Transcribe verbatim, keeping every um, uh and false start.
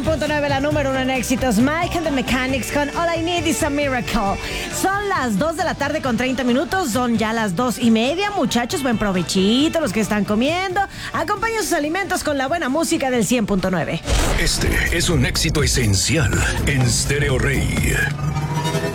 punto nueve, la número uno en éxitos. Mike and the Mechanics con All I Need is a Miracle. Son las dos de la tarde con treinta minutos. Son ya las dos y media. Muchachos, buen provechito los que están comiendo. Acompañen sus alimentos con la buena música del cien punto nueve. Este es un éxito esencial en Stereo Rey.